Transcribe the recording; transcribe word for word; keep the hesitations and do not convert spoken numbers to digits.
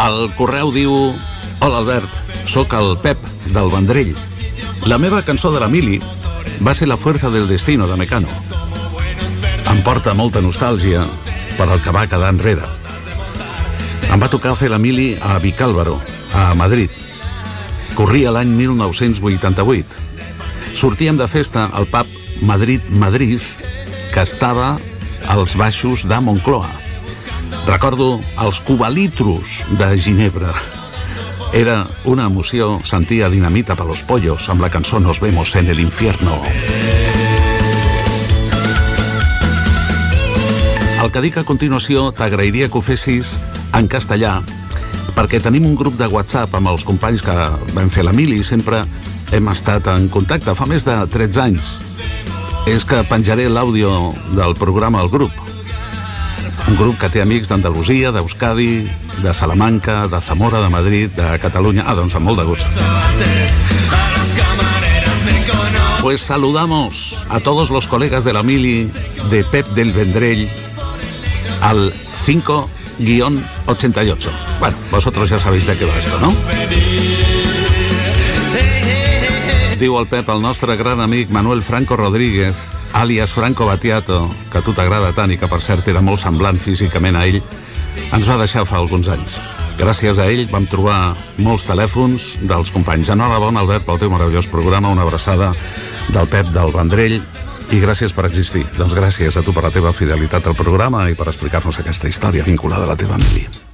El correu diu: hola Albert, sóc el Pep del Vendrell. La meva cançó de la Mili va ser La fuerza del destino de Mecano. Em porta molta nostàlgia per al que va quedar enrere. Em va tocar fer la Mili a Vicálvaro, a Madrid. Corria l'any mil nou-cents vuitanta-vuit. Sortíem de festa al pub Madrid-Madrid, que estava als baixos de Moncloa. Recordo els cubalitros de Ginebra. Era una emoció sentir a Dinamita pa los pollos amb la cançó Nos vemos en el infierno. El que dic a continuació t'agrairia que ho fessis en castellà, perquè tenim un grup de WhatsApp amb els companys que vam fer la Mili i sempre hem estat en contacte fa més de tretze anys. És que penjaré l'àudio del programa al grup. Un grup que té amics d'Andalusia, d'Euskadi, de Salamanca, de Zamora, de Madrid, de Catalunya. Ah, doncs amb molt de gust. Pues saludamos a todos los colegas de la Mili de Pep del Vendrell al cinco guión ochenta y ocho. Bueno, vosotros ya sabéis de qué va esto, ¿no? Diu el Pep, el nostre gran amic Manuel Franco Rodríguez, àlies Franco Battiato, que a tu t'agrada tant i que per cert era molt semblant físicament a ell, ens va deixar fa alguns anys. Gràcies a ell vam trobar molts telèfons dels companys. Enhorabona, Albert, pel teu meravellós programa, una abraçada del Pep del Vendrell i gràcies per existir. Doncs gràcies a tu per la teva fidelitat al programa i per explicar-nos aquesta història vinculada a la teva Mili.